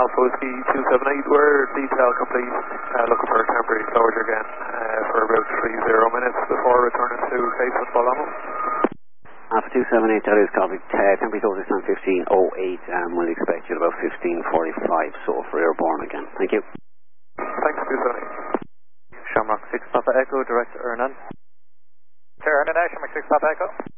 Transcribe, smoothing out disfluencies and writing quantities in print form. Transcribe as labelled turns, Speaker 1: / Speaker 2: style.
Speaker 1: Alpha Whiskey 278, we're detail complete, looking for a temporary closure again for about 30 minutes before returning to Casement Balonne.
Speaker 2: Alpha 278, that is copy. Temporary closure time 15:08, and we'll expect you at about 15:45, so for airborne again. Thank you.
Speaker 1: Thanks, 278.
Speaker 3: Shamrock 6 Papa Echo, Director Ernan.
Speaker 4: Sir, Ernan, Shamrock 6 Papa Echo.